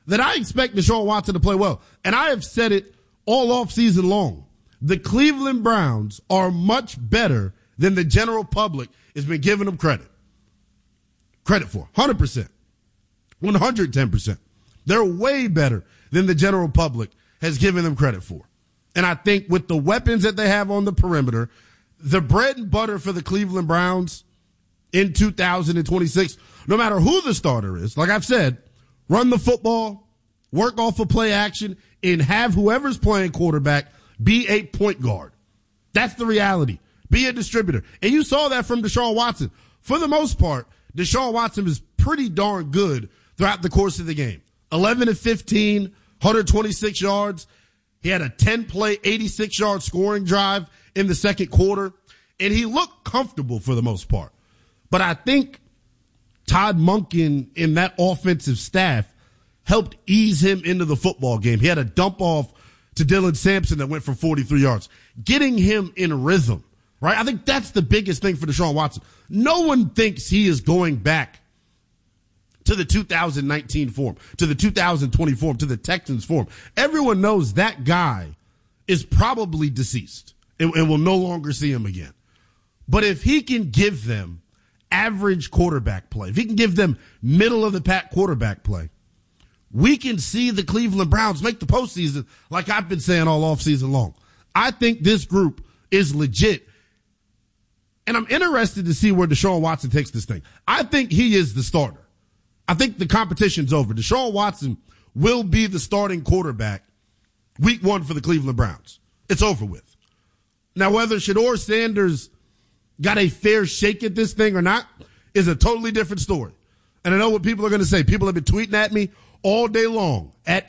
that I expect Deshaun Watson to play well. And I have said it all off season long. The Cleveland Browns are much better than the general public has been giving them credit for. 100%. 110%. They're way better than the general public has given them credit for. And I think with the weapons that they have on the perimeter, the bread and butter for the Cleveland Browns in 2026, no matter who the starter is, like I've said, run the football, work off of play action, and have whoever's playing quarterback be a point guard. That's the reality. Be a distributor. And you saw that from Deshaun Watson. For the most part, Deshaun Watson is pretty darn good throughout the course of the game. 11 of 15, 126 yards. He had a 10-play, 86-yard scoring drive in the second quarter. And he looked comfortable for the most part. But I think Todd Monken and that offensive staff helped ease him into the football game. He had a dump off to Dylan Sampson that went for 43 yards. Getting him in rhythm, right? I think that's the biggest thing for Deshaun Watson. No one thinks he is going back to the 2019 form, to the 2020 form, to the Texans form. Everyone knows that guy is probably deceased and will no longer see him again. But if he can give them average quarterback play, if he can give them middle of the pack quarterback play, we can see the Cleveland Browns make the postseason like I've been saying all offseason long. I think this group is legit. And I'm interested to see where Deshaun Watson takes this thing. I think he is the starter. I think the competition's over. Deshaun Watson will be the starting quarterback week 1 for the Cleveland Browns. It's over with. Now, whether Shedeur Sanders got a fair shake at this thing or not is a totally different story. And I know what people are going to say. People have been tweeting at me all day long at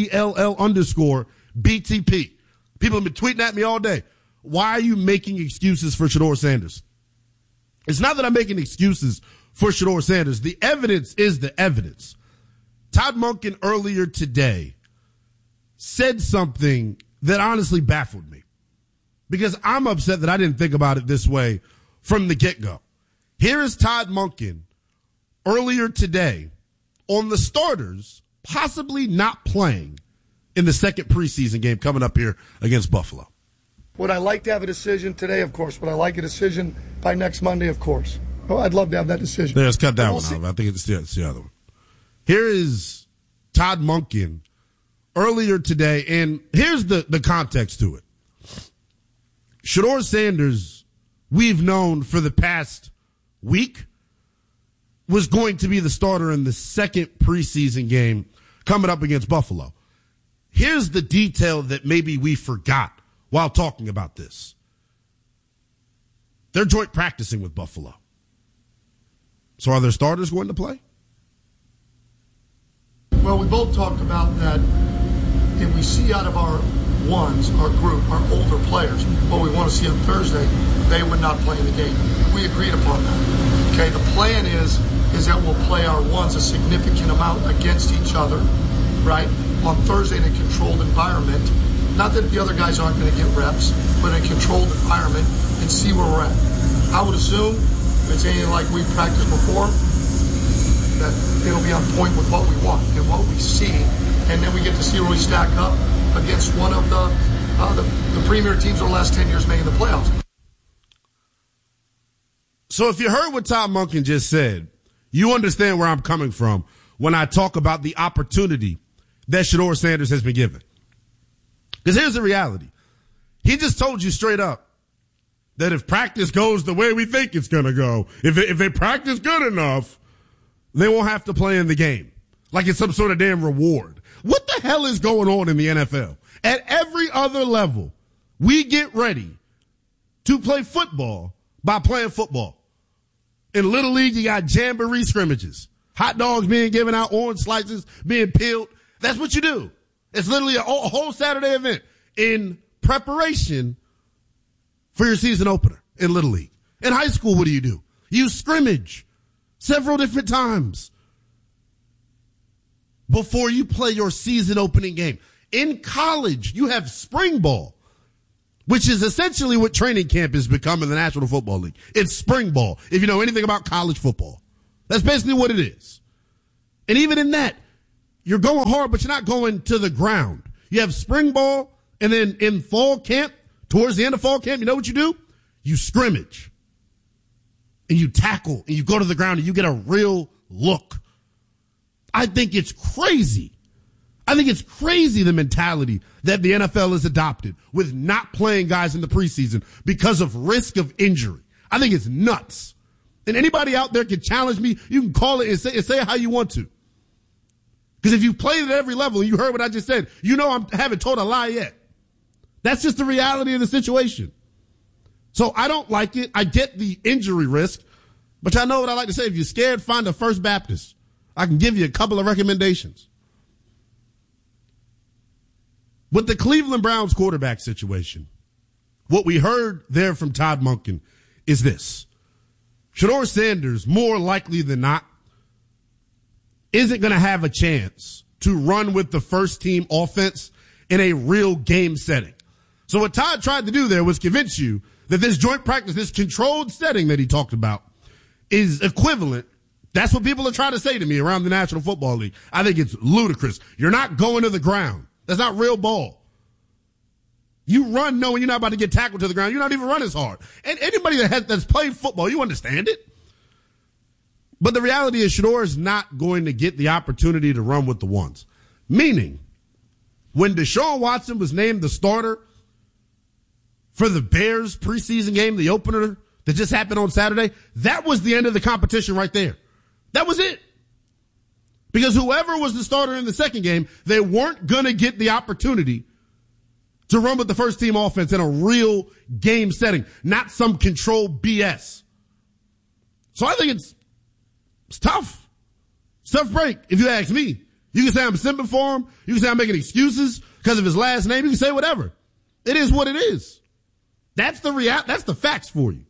NELL_BTP. People have been tweeting at me all day. Why are you making excuses for Shedeur Sanders? It's not that I'm making excuses for Shedeur Sanders. The evidence is the evidence. Todd Monken earlier today said something that honestly baffled me because I'm upset that I didn't think about it this way from the get-go. Here is Todd Monken earlier today on the starters possibly not playing in the second preseason game coming up here against Buffalo. Would I like to have a decision today? Of course. Would I like a decision by next Monday? Of course. Oh, I'd love to have that decision. Let's cut that one out. I think it's the other one. Here is Todd Monken earlier today, and here's the context to it. Shedeur Sanders, we've known for the past week, was going to be the starter in the second preseason game coming up against Buffalo. Here's the detail that maybe we forgot while talking about this. They're joint practicing with Buffalo. So are their starters going to play? Well, we both talked about that if we see out of our ones, our group, our older players, what we want to see on Thursday, they would not play in the game. We agreed upon that. Okay, the plan is that we'll play our ones a significant amount against each other, right, on Thursday in a controlled environment. Not that the other guys aren't going to get reps, but in a controlled environment and see where we're at. I would assume if it's anything like we've practiced before, that it'll be on point with what we want and what we see. And then we get to see where we stack up against one of the premier teams over the last 10 years making the playoffs. So if you heard what Todd Monken just said, you understand where I'm coming from when I talk about the opportunity that Shedeur Sanders has been given. Because here's the reality. He just told you straight up that if practice goes the way we think it's going to go, if they practice good enough, they won't have to play in the game. Like it's some sort of damn reward. What the hell is going on in the NFL? At every other level, we get ready to play football by playing football. In Little League, you got jamboree scrimmages. Hot dogs being given out, orange slices being peeled. That's what you do. It's literally a whole Saturday event in preparation for your season opener in Little League. In high school, what do? You scrimmage several different times before you play your season opening game. In college, you have spring ball, which is essentially what training camp has become in the National Football League. It's spring ball, if you know anything about college football. That's basically what it is. And even in that, you're going hard, but you're not going to the ground. You have spring ball, and then in fall camp, towards the end of fall camp, you know what you do? You scrimmage. And you tackle, and you go to the ground, and you get a real look. I think it's crazy. I think it's crazy the mentality that the NFL has adopted with not playing guys in the preseason because of risk of injury. I think it's nuts. And anybody out there can challenge me. You can call it and say it how you want to. Because if you played at every level and you heard what I just said, you know I haven't told a lie yet. That's just the reality of the situation. So I don't like it. I get the injury risk, but I know what I like to say. If you're scared, find a First Baptist. I can give you a couple of recommendations. With the Cleveland Browns quarterback situation, what we heard there from Todd Monken is this. Shedeur Sanders, more likely than not, isn't going to have a chance to run with the first team offense in a real game setting. So what Todd tried to do there was convince you that this joint practice, this controlled setting that he talked about, is equivalent. That's what people are trying to say to me around the National Football League. I think it's ludicrous. You're not going to the ground. That's not real ball. You run knowing you're not about to get tackled to the ground. You're not even running as hard. And anybody that's played football, you understand it. But the reality is Shedeur is not going to get the opportunity to run with the ones. Meaning, when Deshaun Watson was named the starter for the Bears preseason game, the opener that just happened on Saturday, that was the end of the competition right there. That was it. Because whoever was the starter in the second game, they weren't going to get the opportunity to run with the first team offense in a real game setting, not some controlled BS. So I think it's tough. It's a tough break, if you ask me. You can say I'm simping for him. You can say I'm making excuses because of his last name. You can say whatever. It is what it is. That's the facts for you.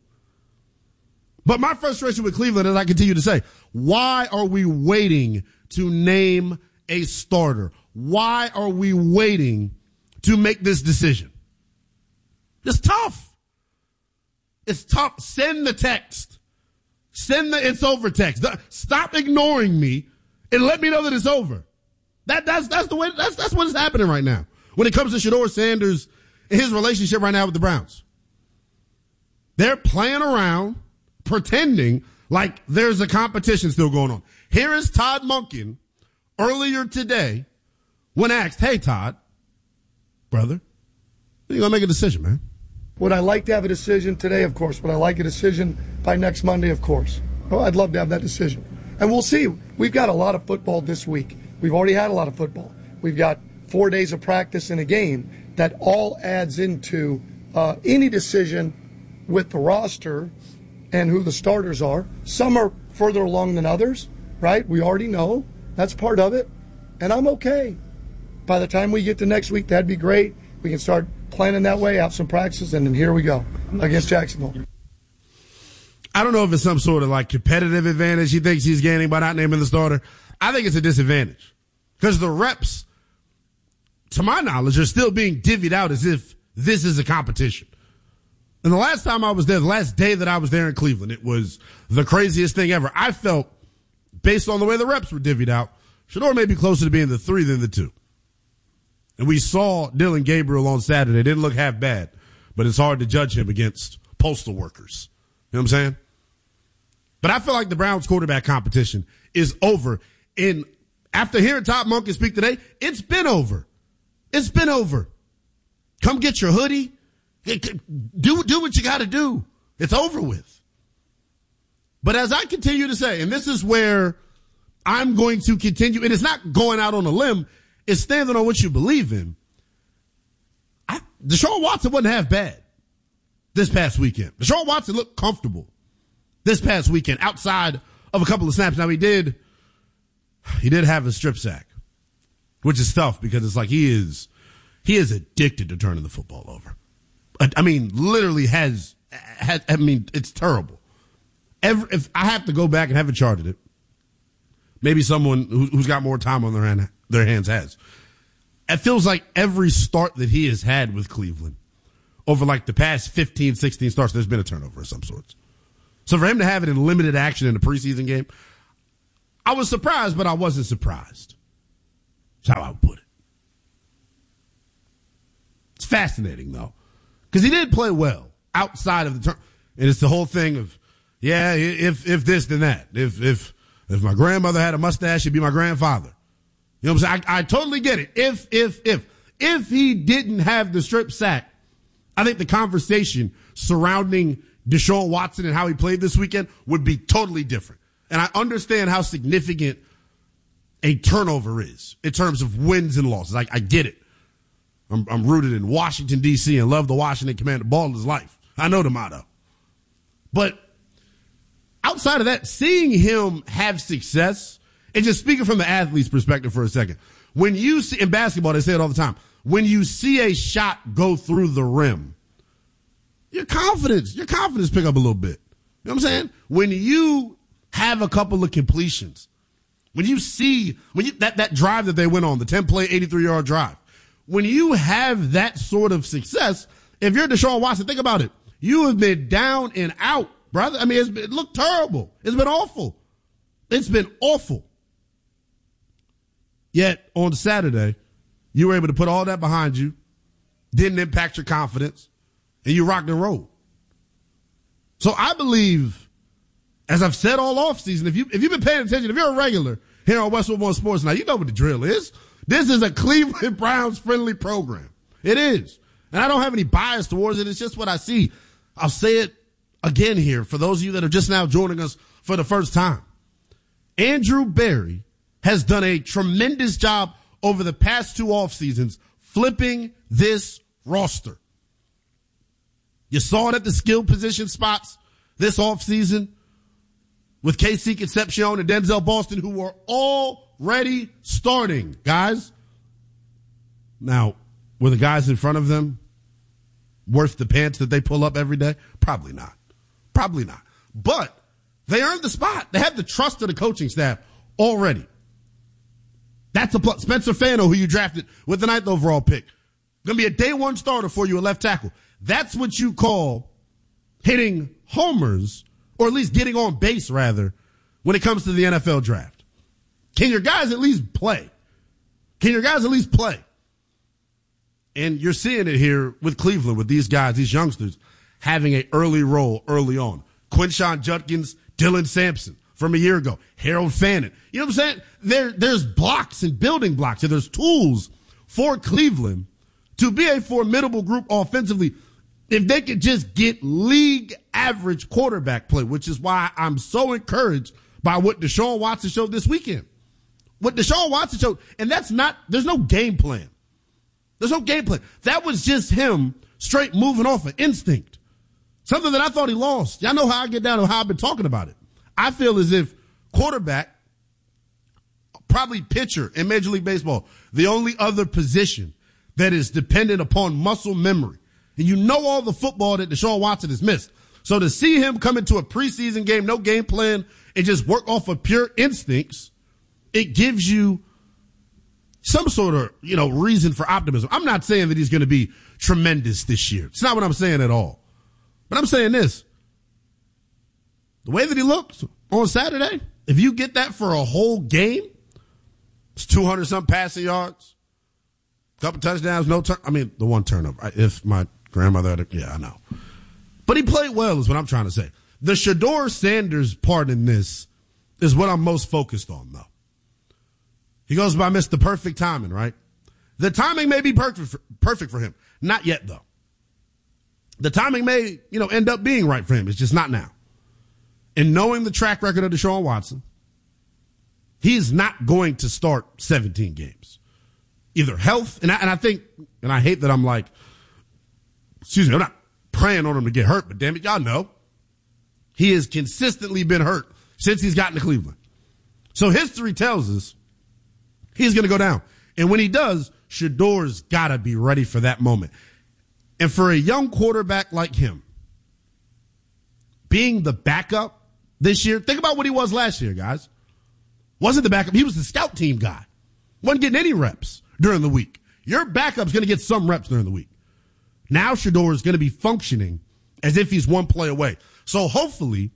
But my frustration with Cleveland, as I continue to say, why are we waiting to name a starter? Why are we waiting to make this decision? It's tough. It's tough. Send the text. Send the it's over text. Stop ignoring me and let me know that it's over. That's the way, that's what is happening right now when it comes to Shedeur Sanders and his relationship right now with the Browns. They're playing around, pretending like there's a competition still going on. Here is Todd Monken earlier today when asked, hey, Todd, brother, you're going to make a decision, man. Would I like to have a decision today? Of course. Would I like a decision by next Monday? Of course. Oh, I'd love to have that decision. And we'll see. We've got a lot of football this week. We've already had a lot of football. We've got 4 days of practice in a game that all adds into any decision with the roster and who the starters are. Some are further along than others, right? We already know. That's part of it. And I'm okay. By the time we get to next week, that'd be great. We can start planning that way, have some practices, and then here we go against Jacksonville. I don't know if it's some sort of like competitive advantage he thinks he's gaining by not naming the starter. I think it's a disadvantage because the reps, to my knowledge, are still being divvied out as if this is a competition. And the last time I was there, the last day that I was there in Cleveland, it was the craziest thing ever. I felt, based on the way the reps were divvied out, Shedeur may be closer to being the 3 than the 2. And we saw Dylan Gabriel on Saturday. It didn't look half bad, but it's hard to judge him against postal workers. You know what I'm saying? But I feel like the Browns quarterback competition is over. And after hearing Todd Monken speak today, it's been over. It's been over. Come get your hoodie. Do what you got to do. It's over with. But as I continue to say, and this is where I'm going to continue, and it's not going out on a limb, it's standing on what you believe in. Deshaun Watson wasn't half bad this past weekend. Deshaun Watson looked comfortable this past weekend outside of a couple of snaps. Now he did have a strip sack, which is tough because it's like he is addicted to turning the football over. I mean, literally it's terrible. If I have to go back and haven't charted it, maybe someone who's got more time on their hands has. It feels like every start that he has had with Cleveland over like the past 15, 16 starts, there's been a turnover of some sorts. So for him to have it in limited action in the preseason game, I was surprised, but I wasn't surprised. That's how I would put it. It's fascinating, though, because he did play well outside of the turn. And it's the whole thing of, yeah, if this, then that. If my grandmother had a mustache, she'd be my grandfather. You know what I'm saying? I totally get it. If he didn't have the strip sack, I think the conversation surrounding Deshaun Watson and how he played this weekend would be totally different. And I understand how significant a turnover is in terms of wins and losses. I get it. I'm rooted in Washington, D.C. and love the Washington Commander. Ball is life. I know the motto. But outside of that, seeing him have success, and just speaking from the athlete's perspective for a second, when you see, in basketball, they say it all the time, when you see a shot go through the rim, your confidence pick up a little bit. You know what I'm saying? When you have a couple of completions, when you see, that drive that they went on, the 10-play, 83-yard drive, when you have that sort of success, if you're Deshaun Watson, think about it. You have been down and out, brother. I mean, it looked terrible. It's been awful. It's been awful. Yet on Saturday, you were able to put all that behind you, didn't impact your confidence, and you rocked and rolled. So I believe, as I've said all offseason, if you've been paying attention, if you're a regular here on Westwood One Sports now, you know what the drill is. This is a Cleveland Browns friendly program. It is. And I don't have any bias towards it. It's just what I see. I'll say it again here for those of you that are just now joining us for the first time. Andrew Berry has done a tremendous job over the past 2 off seasons flipping this roster. You saw it at the skill position spots this off season with KC Concepcion and Denzel Boston, who were already starting, guys. Now, were the guys in front of them worth the pants that they pull up every day? Probably not. Probably not. But they earned the spot. They have the trust of the coaching staff already. That's a plus. Spencer Fano, who you drafted with the 9th overall pick, going to be a day one starter for you at left tackle. That's what you call hitting homers, or at least getting on base, rather, when it comes to the NFL draft. Can your guys at least play? Can your guys at least play? And you're seeing it here with Cleveland, with these guys, these youngsters, having an early role early on. Quinshon Judkins, Dylan Sampson from a year ago, Harold Fannin. You know what I'm saying? There's blocks and building blocks, and there's tools for Cleveland to be a formidable group offensively if they could just get league average quarterback play, which is why I'm so encouraged by what Deshaun Watson showed this weekend. What Deshaun Watson showed, and there's no game plan. There's no game plan. That was just him straight moving off of instinct. Something that I thought he lost. Y'all know how I get down on how I've been talking about it. I feel as if quarterback, probably pitcher in Major League Baseball, the only other position that is dependent upon muscle memory. And you know all the football that Deshaun Watson has missed. So to see him come into a preseason game, no game plan, and just work off of pure instincts, it gives you some sort of, reason for optimism. I'm not saying that he's going to be tremendous this year. It's not what I'm saying at all. But I'm saying this. The way that he looked on Saturday, if you get that for a whole game, it's 200-something passing yards, couple touchdowns, the one turnover. If my grandmother had I know. But he played well is what I'm trying to say. The Shedeur Sanders part in this is what I'm most focused on, though. He goes by Mr. Perfect Timing, right? The timing may be perfect for him. Not yet, though. The timing may, end up being right for him. It's just not now. And knowing the track record of Deshaun Watson, he's not going to start 17 games. Either health, and I think, and I hate that I'm like, I'm not praying on him to get hurt, but damn it, y'all know. He has consistently been hurt since he's gotten to Cleveland. So history tells us he's going to go down. And when he does, Shedeur's got to be ready for that moment. And for a young quarterback like him, being the backup this year, think about what he was last year, guys. Wasn't the backup. He was the scout team guy. Wasn't getting any reps during the week. Your backup's going to get some reps during the week. Now Shedeur is going to be functioning as if he's one play away. So hopefully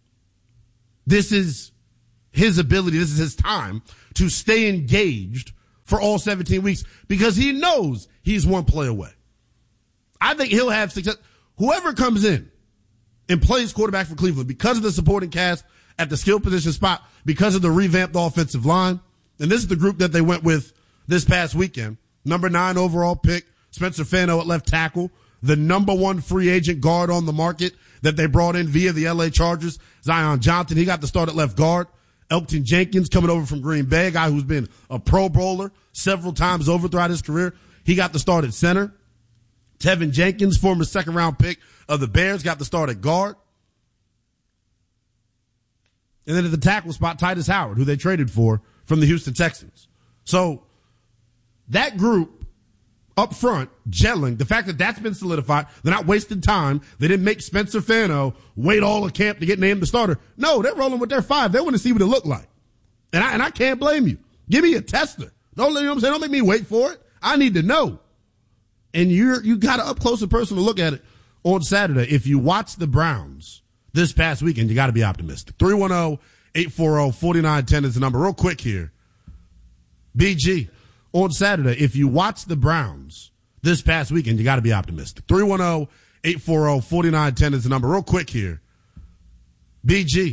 this is his ability, this is his time to stay engaged for all 17 weeks because he knows he's one play away. I think he'll have success. Whoever comes in and plays quarterback for Cleveland because of the supporting cast at the skill position spot, because of the revamped offensive line, and this is the group that they went with this past weekend. Number 9 overall pick, Spencer Fano at left tackle, the number 1 free agent guard on the market that they brought in via the LA Chargers, Zion Johnson. He got the start at left guard. Elgton Jenkins coming over from Green Bay, a guy who's been a Pro Bowler several times over throughout his career. He got the start at center. Tevin Jenkins, former second-round pick of the Bears, got the start at guard. And then at the tackle spot, Titus Howard, who they traded for from the Houston Texans. So that group up front, gelling, the fact that that's been solidified, they're not wasting time. They didn't make Spencer Fano wait all of camp to get named the starter. No, they're rolling with their 5. They want to see what it looked like. And I can't blame you. Give me a tester. Don't, you know what I'm saying? Don't make me wait for it. I need to know. And you got an up-close and personal look at it on Saturday. If you watch the Browns this past weekend, you got to be optimistic. 310-840-4910 is the number. Real quick here. BG, on Saturday, if you watch the Browns this past weekend, you got to be optimistic. 310-840-4910 is the number. Real quick here. BG,